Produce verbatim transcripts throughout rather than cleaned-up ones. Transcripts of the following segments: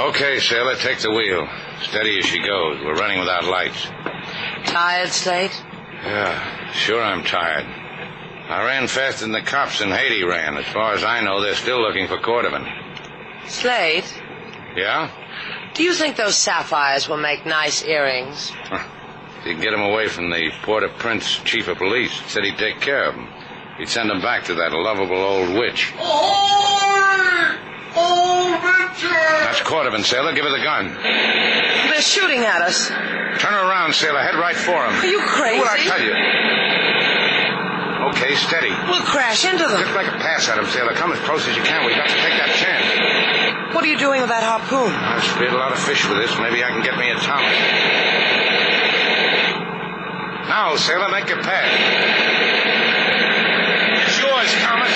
Okay, sailor, take the wheel. Steady as she goes. We're running without lights. Tired, Slate? Yeah, sure I'm tired. I ran faster than the cops in Haiti ran. As far as I know, they're still looking for Cordovan. Slate? Yeah? Do you think those sapphires will make nice earrings? If you can get them away from the Port-au-Prince chief of police, said he'd take care of them. He'd send them back to that lovable old witch. Oh, oh, Richard! That's Cordovan, sailor. Give her the gun. They're shooting at us. Turn her around, sailor. Head right for him. Are you crazy? Do what I tell you. Okay, steady. We'll crash into them. Just make a pass at him, sailor. Come as close as you can. We've got to take that chance. What are you doing with that harpoon? I've speared a lot of fish with this. Maybe I can get me a Thomas. Now, sailor, make your pass. It's yours, Thomas.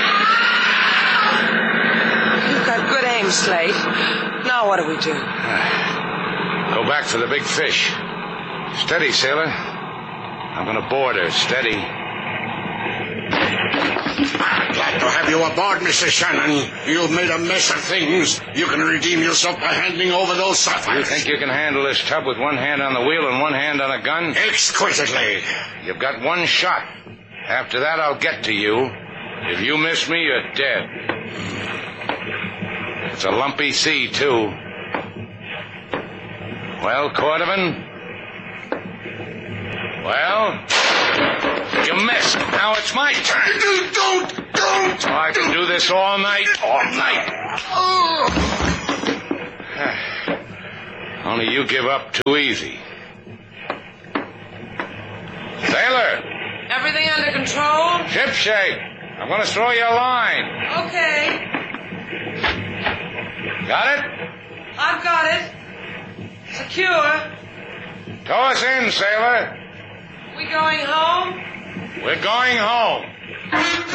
You've got good aim, Slate. Now what do we do? Go back for the big fish. Steady, sailor. I'm going to board her. Steady. Glad to have you aboard, Mister Shannon. You've made a mess of things. You can redeem yourself by handing over those sapphires. You think you can handle this tub with one hand on the wheel and one hand on a gun? Exquisitely. You've got one shot. After that, I'll get to you. If you miss me, you're dead. It's a lumpy sea, too. Well, Cordovan? Well? You missed. Now it's my turn. Don't, don't. Oh, I can do this all night, all night. Oh. Only you give up too easy. Sailor! Everything under control? Ship shape. I'm going to throw you a line. Okay. Got it? I've got it. Secure. Tow us in, sailor. We going home? We're going home.